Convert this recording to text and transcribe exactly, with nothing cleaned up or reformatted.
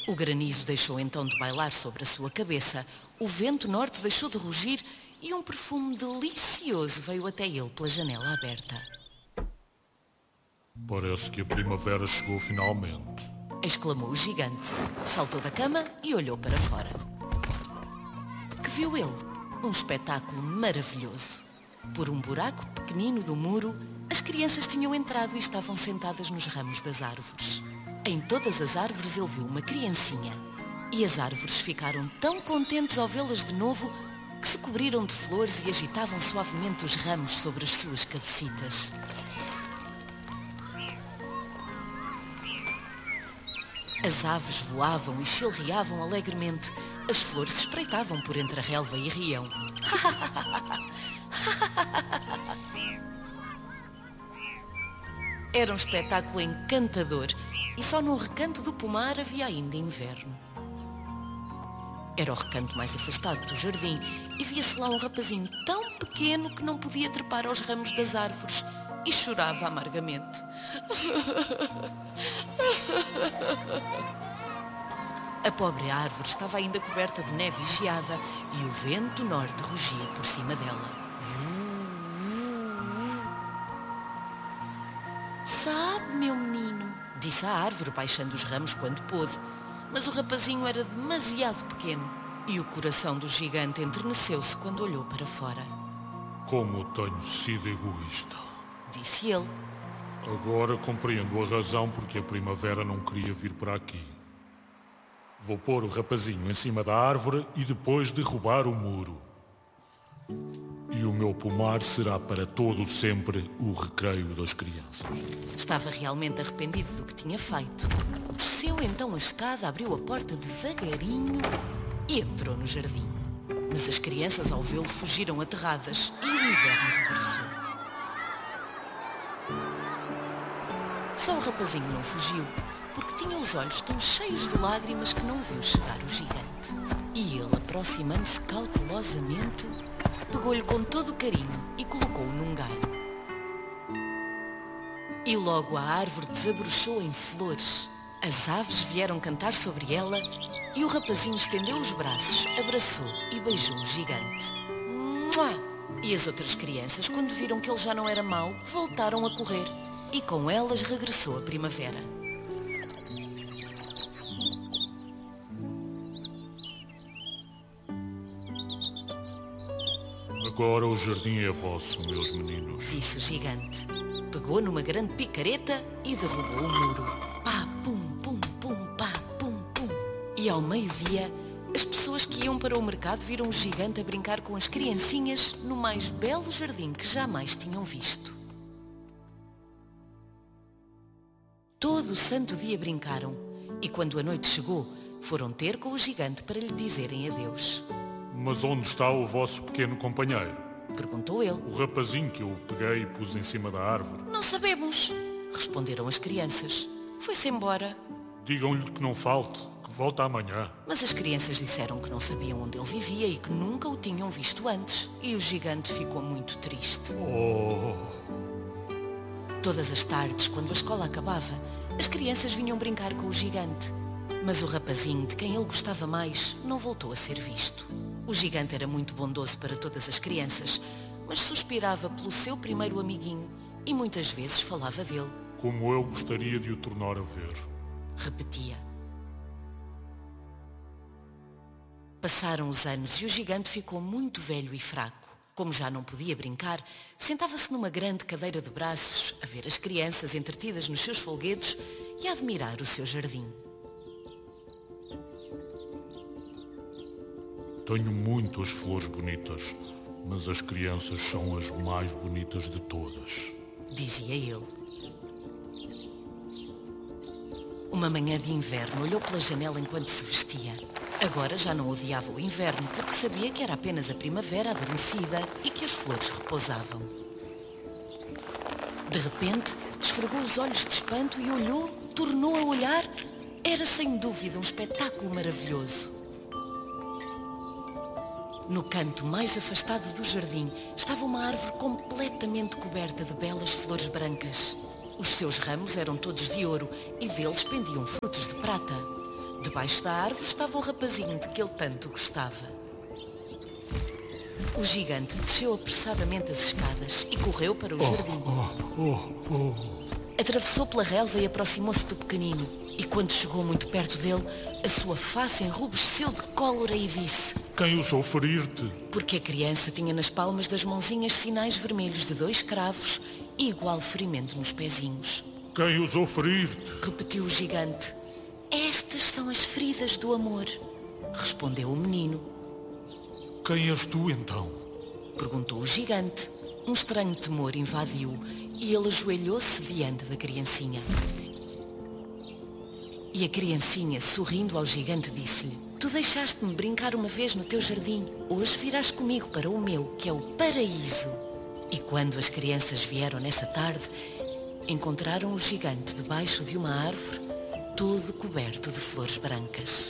O granizo deixou então de bailar sobre a sua cabeça, o vento norte deixou de rugir e um perfume delicioso veio até ele pela janela aberta. Parece que a primavera chegou finalmente, exclamou o gigante. Saltou da cama e olhou para fora. Que viu ele? Um espetáculo maravilhoso. Por um buraco pequenino do muro, as crianças tinham entrado e estavam sentadas nos ramos das árvores. Em todas as árvores ele viu uma criancinha. E as árvores ficaram tão contentes ao vê-las de novo que se cobriram de flores e agitavam suavemente os ramos sobre as suas cabecitas. As aves voavam e chilreavam alegremente. As flores se espreitavam por entre a relva e riam. Era um espetáculo encantador e só num recanto do pomar havia ainda inverno. Era o recanto mais afastado do jardim e via-se lá um rapazinho tão pequeno que não podia trepar aos ramos das árvores e chorava amargamente. A pobre árvore estava ainda coberta de neve e geada e o vento norte rugia por cima dela. Sabe, meu menino, disse a árvore baixando os ramos quando pôde, mas o rapazinho era demasiado pequeno e o coração do gigante enterneceu-se quando olhou para fora. Como tenho sido egoísta, disse ele. Agora compreendo a razão porque a primavera não queria vir para aqui. Vou pôr o rapazinho em cima da árvore e depois derrubar o muro. E o meu pomar será para todo sempre o recreio das crianças. Estava realmente arrependido do que tinha feito. Desceu então a escada, abriu a porta devagarinho e entrou no jardim. Mas as crianças ao vê-lo fugiram aterradas e o inverno regressou. Só o rapazinho não fugiu, porque tinha os olhos tão cheios de lágrimas que não viu chegar o gigante. E ele, aproximando-se cautelosamente, pegou-lhe com todo o carinho e colocou-o num galho. E logo a árvore desabrochou em flores. As aves vieram cantar sobre ela e o rapazinho estendeu os braços, abraçou e beijou o gigante. Mua! E as outras crianças, quando viram que ele já não era mau, voltaram a correr. E com elas regressou a primavera. Agora o jardim é vosso, meus meninos, disse o gigante. Pegou numa grande picareta e derrubou o muro. Pá, pum, pum, pum, pá, pum, pum. E ao meio-dia, as pessoas que iam para o mercado viram o gigante a brincar com as criancinhas no mais belo jardim que jamais tinham visto. Todo o santo dia brincaram e quando a noite chegou, foram ter com o gigante para lhe dizerem adeus. Mas onde está o vosso pequeno companheiro? Perguntou ele. O rapazinho que eu peguei e pus em cima da árvore. Não sabemos, responderam as crianças. Foi-se embora. Digam-lhe que não falte, que volta amanhã. Mas as crianças disseram que não sabiam onde ele vivia e que nunca o tinham visto antes. E o gigante ficou muito triste. Oh... Todas as tardes, quando a escola acabava, as crianças vinham brincar com o gigante. Mas o rapazinho, de quem ele gostava mais, não voltou a ser visto. O gigante era muito bondoso para todas as crianças, mas suspirava pelo seu primeiro amiguinho e muitas vezes falava dele. Como eu gostaria de o tornar a ver. Repetia. Passaram os anos e o gigante ficou muito velho e fraco. Como já não podia brincar, sentava-se numa grande cadeira de braços a ver as crianças entretidas nos seus folguedos e a admirar o seu jardim. Tenho muitas flores bonitas, mas as crianças são as mais bonitas de todas, dizia ele. Uma manhã de inverno olhou pela janela enquanto se vestia. Agora já não odiava o inverno porque sabia que era apenas a primavera adormecida e que as flores repousavam. De repente, esfregou os olhos de espanto e olhou, tornou a olhar. Era sem dúvida um espetáculo maravilhoso. No canto mais afastado do jardim estava uma árvore completamente coberta de belas flores brancas. Os seus ramos eram todos de ouro e deles pendiam frutos de prata. Debaixo da árvore estava o rapazinho de que ele tanto gostava. O gigante desceu apressadamente as escadas e correu para o Oh, jardim. oh, oh, oh. Atravessou pela relva e aproximou-se do pequenino. E quando chegou muito perto dele, a sua face enrubesceu de cólera e disse: Quem ousou ferir-te? Porque a criança tinha nas palmas das mãozinhas sinais vermelhos de dois cravos e igual ferimento nos pezinhos. Quem ousou ferir-te? Repetiu o gigante. Estas são as feridas do amor, respondeu o menino. Quem és tu, então? Perguntou o gigante. Um estranho temor invadiu-o e ele ajoelhou-se diante da criancinha. E a criancinha, sorrindo ao gigante, disse-lhe: Tu deixaste-me brincar uma vez no teu jardim. Hoje virás comigo para o meu, que é o paraíso. E quando as crianças vieram nessa tarde, encontraram o gigante debaixo de uma árvore, todo coberto de flores brancas.